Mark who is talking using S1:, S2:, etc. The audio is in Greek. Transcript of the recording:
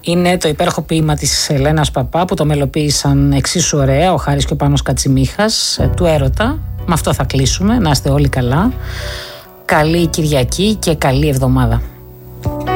S1: Είναι το υπέροχο ποίημα της Ελένας Παπά που το μελοποίησαν εξίσου ωραία ο Χάρης και ο Πάνος Κατσιμίχας, του έρωτα. Με αυτό θα κλείσουμε. Να είστε όλοι καλά. Καλή Κυριακή και καλή εβδομάδα.